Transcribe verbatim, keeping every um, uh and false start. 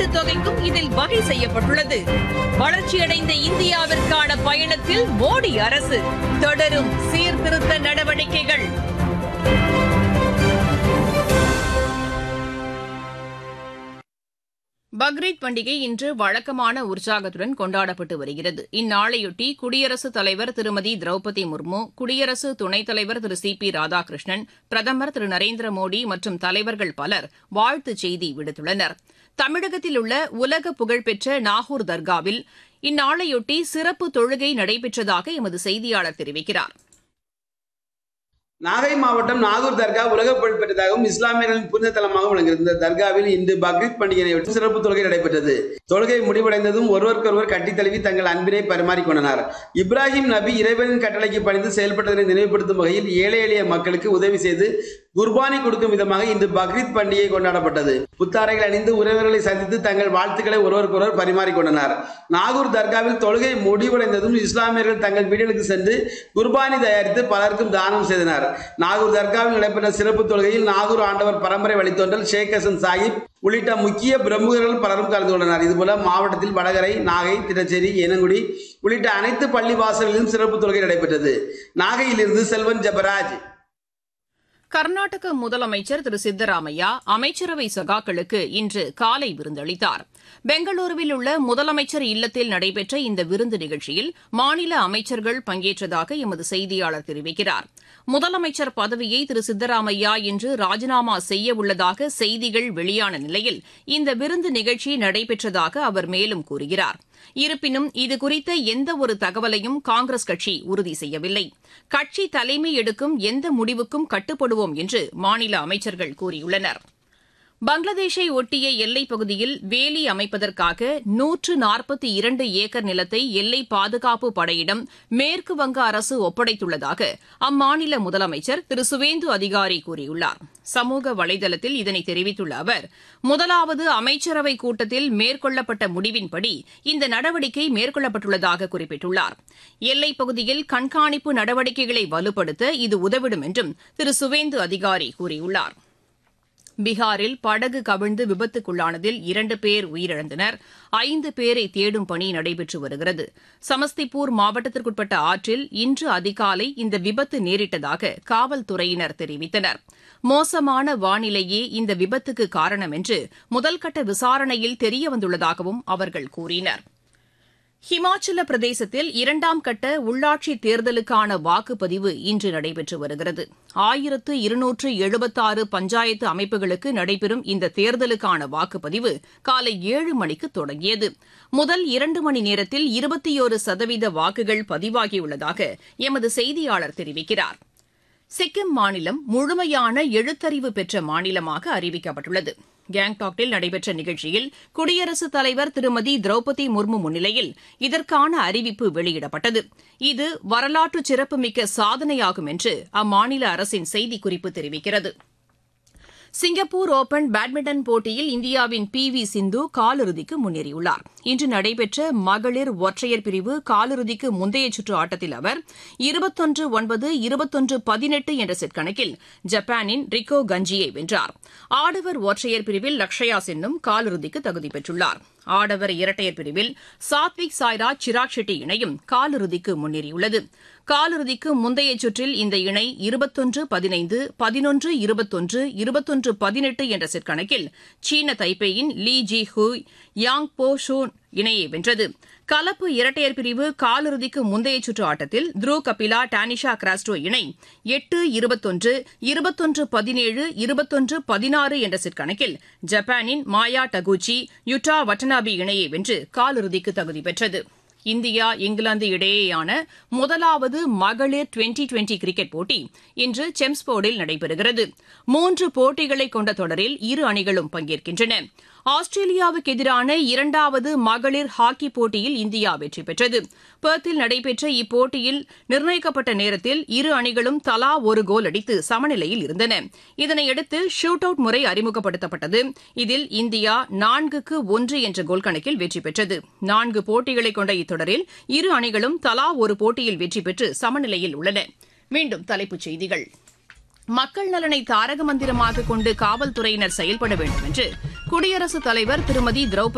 ஊக்கத்தொகைக்கும் இதில் வகை செய்யப்பட்டுள்ளது. வளர்ச்சியடைந்த இந்தியாவிற்கான பயணத்தில் மோடி அரசு தொடரும் சீர்திருத்த நடவடிக்கைகள். பக்ரீத் பண்டிகை இன்று வழக்கமான உற்சாகத்துடன் கொண்டாடப்பட்டு வருகிறது. இந்நாளையொட்டி குடியரசுத் தலைவர் திருமதி திரௌபதி முர்மு, குடியரசு துணைத் தலைவர் திரு சி பி ராதாகிருஷ்ணன், பிரதமர் திரு நரேந்திர மோடி மற்றும் தலைவர்கள் பலர் வாழ்த்துச் செய்தி விடுத்துள்ளனர். தமிழகத்தில் உள்ள உலக புகழ்பெற்ற நாகூர் தர்காவில் இந்நாளையொட்டி சிறப்பு தொழுகை நடைபெற்றதாக எமது செய்தியாளர் தெரிவிக்கிறார். நாகை மாவட்டம் நாகூர் தர்கா உலக புகழ்பெற்றதாகவும் இஸ்லாமியர்களின் புனித தலமாக விளங்குகிறது. இந்த தர்காவில் இன்று பக்ரீத் பண்டிகையையொட்டி சிறப்பு தொழுகை நடைபெற்றது. தொழுகை முடிவடைந்ததும் ஒருவருக்கொருவர் கட்டித் தழுவி தங்கள் அன்பினை பரிமாறிக்கொண்டனர். இப்ராஹிம் நபி இறைவனின் கட்டளைக்கு பணிந்து செயல்பட்டதனை நினைவுபடுத்தும் வகையில் ஏழை எளிய மக்களுக்கு உதவி செய்து குர்பானி கொடுக்கும் விதமாக இன்று பக்ரீத் பண்டிகை கொண்டாடப்பட்டது. புத்தாடைகள் அணிந்து உறவினர்களை சந்தித்து தங்கள் வாழ்த்துக்களை ஒருவருக்கொருவர் பரிமாறிக்கொண்டனர். நாகூர் தர்காவில் தொழுகை முடிவடைந்ததும் இஸ்லாமியர்கள் தங்கள் வீடுகளுக்கு சென்று குர்பானி தயாரித்து பலருக்கும் தானம் செய்தனர். நாகூர் தர்காவில் நடைபெற்ற சிறப்பு தொழுகையில் நாகூர் ஆண்டவர் பரம்பரை வழித்தோன்றல் ஷேக் ஹசன் சாஹிப் உள்ளிட்ட முக்கிய பிரமுகர்கள் பலரும் கலந்து கொண்டனர். இதுபோல மாவட்டத்தில் வடகரை, நாகை, திட்டச்சேரி, ஏனங்குடி உள்ளிட்ட அனைத்து பள்ளி வாசல்களிலும் சிறப்பு தொழுகை நடைபெற்றது. நாகையிலிருந்து செல்வன் ஜபராஜ். கர்நாடக முதலமைச்சர் திரு சித்தராமையா அமைச்சரவை சகாக்களுக்கு இன்று காலை விருந்தளித்தார். பெங்களூருவில் உள்ள முதலமைச்சர் இல்லத்தில் நடைபெற்ற இந்த விருந்து நிகழ்ச்சியில் மாநில அமைச்சர்கள் பங்கேற்றதாக எமது செய்தியாளர் தெரிவிக்கிறார். முதலமைச்சர் பதவியை திரு சித்தராமையா இன்று ராஜினாமா செய்ய உள்ளதாக செய்திகள் வெளியான நிலையில் இந்த விருந்து நிகழ்ச்சி நடைபெற்றதாக அவர் மேலும் கூறுகிறார். இருப்பினும் இதுகுறித்த எந்தவொரு தகவலையும் காங்கிரஸ் கட்சி உறுதி செய்யவில்லை. கட்சி தலைமை எடுக்கும் எந்த முடிவுக்கும் கட்டுப்படுவோம் என்று மாநில அமைச்சர்கள் கூறியுள்ளனர். பங்களாதேஷை ஒட்டிய எல்லைப் பகுதியில் வேலி அமைப்பதற்காக நூற்று நாற்பத்தி இரண்டு ஏக்கர் நிலத்தை எல்லை பாதுகாப்பு படையிடம் மேற்குவங்க அரசு ஒப்படைத்துள்ளதாக அம்மாநில முதலமைச்சர் திரு சுவேந்து அதிகாரி கூறியுள்ளார். சமூக வலைதளத்தில் இதனை தெரிவித்துள்ள அவர், முதலாவது அமைச்சரவை கூட்டத்தில் மேற்கொள்ளப்பட்ட முடிவின்படி இந்த நடவடிக்கை மேற்கொள்ளப்பட்டுள்ளதாக குறிப்பிட்டுள்ளார். எல்லைப் பகுதியில் கண்காணிப்பு நடவடிக்கைகளை வலுப்படுத்த இது உதவிடும் என்றும் திரு சுவேந்து அதிகாரி கூறியுள்ளார். பீகாரில் படகு கவிழ்ந்து விபத்துக்குள்ளானதில் இரண்டு பேர் உயிரிழந்தனர். ஐந்து பேரை தேடும் பணி நடைபெற்று வருகிறது. சமஸ்திபூர் மாவட்டத்திற்குட்பட்ட ஆற்றில் இன்று அதிகாலை இந்த விபத்து நேரிட்டதாக காவல்துறையினர் தெரிவித்தனர். மோசமான வானிலையே இந்த விபத்துக்கு காரணம் என்று முதல்கட்ட விசாரணையில் தெரியவந்துள்ளதாகவும் அவர்கள் கூறினர். ஹிமாச்சல பிரதேசத்தில் இரண்டாம் கட்ட உள்ளாட்சி தேர்தலுக்கான வாக்குப்பதிவு இன்று நடைபெற்று வருகிறது. ஆயிரத்து இருநூற்று எழுபத்தாறு பஞ்சாயத்து அமைப்புகளுக்கு நடைபெறும் இந்த தேர்தலுக்கான வாக்குப்பதிவு காலை ஏழு மணிக்கு தொடங்கியது. முதல் இரண்டு மணி நேரத்தில் இருபத்தியோரு சதவீத வாக்குகள் பதிவாகியுள்ளதாக எமது செய்தியாளர் தெரிவிக்கிறார். சிக்கிம் மாநிலம் முழுமையான எழுத்தறிவு பெற்ற மாநிலமாக அறிவிக்கப்பட்டுள்ளது. கேங்டாக்கில் நடைபெற்ற நிகழ்ச்சியில் குடியரசுத் தலைவர் திருமதி திரௌபதி முர்மு முன்னிலையில் இதற்கான அறிவிப்பு வெளியிடப்பட்டது. இது வரலாற்று சிறப்புமிக்க சாதனையாகும் என்று அம்மாநில அரசின் செய்திக்குறிப்பு தெரிவிக்கிறது. சிங்கப்பூர் ஒபன் பேட்மிண்டன் போட்டியில் இந்தியாவின் பி வி சிந்து காலிறுதிக்கு முன்னேறியுள்ளார். இன்று நடைபெற்ற மகளிர் ஒற்றையர் பிரிவு காலிறுதிக்கு முந்தைய சுற்று ஆட்டத்தில் அவர் இருபத்தொன்று ஒன்பது இருபத்தொன்று பதினெட்டு என்ற செட் கணக்கில் ஜப்பானின் ரிக்கோ கஞ்சியை வென்றார். ஆடவர் ஒற்றையர் பிரிவில் லக்ஷயா சென்னும் காலிறுதிக்கு தகுதி பெற்றுள்ளார். ஆடவர் இரட்டையர் பிரிவில் சாத்விக் சாய்ராஜ் சிராக் ஷெட்டி இணையும் காலிறுதிக்கு முன்னேறியுள்ளது. காலிறுதிக்கு முந்தைய சுற்றில் இந்த இணை இருபத்தொன்று பதினைந்து பதினொன்று இருபத்தொன்று இருபத்தொன்று பதினெட்டு என்ற செட் கணக்கில் சீன தைப்பேயின் லீ ஜி ஹூய் யாங் போ ஷூன் இணையை வென்றது. கலப்பு இரட்டையர் பிரிவு காலிறுதிக்கு முந்தைய சுற்று ஆட்டத்தில் த்ருவ் கபிலா டானிஷா கிராஸ்டோ இணை எட்டு இருபத்தொன்று இருபத்தொன்று பதினேழு இருபத்தொன்று பதினாறு என்ற செட் கணக்கில் ஜப்பானின் மாயா டகுச்சி யுட்டா வட்டனாபி இணையை வென்று காலிறுதிக்கு தகுதி பெற்றது. இந்தியா இங்கிலாந்து இடையேயான முதலாவது மகளிர் டுவெண்டி டுவெண்டி கிரிக்கெட் போட்டி இன்று செம்ஸ்போர்டில் நடைபெறுகிறது. மூன்று போட்டிகளை கொண்ட தொடரில் இரு அணிகளும் பங்கேற்கின்றன. ஆஸ்திரேலியாவுக்கு எதிரான இரண்டாவது மகளிர் ஹாக்கி போட்டியில் இந்தியா வெற்றி பெற்றது. பெர்த்தில் நடைபெற்ற இப்போட்டியில் நிர்ணயிக்கப்பட்ட நேரத்தில் இரு அணிகளும் தலா ஒரு கோல் அடித்து சமநிலையில் இருந்தன. இதனையடுத்து ஷூட் அவுட் முறை அறிமுகப்படுத்தப்பட்டது. இதில் இந்தியா நான்குக்கு ஒன்று என்ற கோல் கணக்கில் வெற்றி பெற்றது. நான்கு போட்டிகளை கொண்ட இத்தொடரில் இரு அணிகளும் தலா ஒரு போட்டியில் வெற்றி பெற்று சமநிலையில் உள்ளன. மீண்டும் தலைப்புச் செய்திகள். மக்கள் நலனை தாரக மந்திரமாக கொண்டு காவல்துறையினர் செயல்பட வேண்டும் என்று குடியரசுத் தலைவர் திருமதி திரௌபதி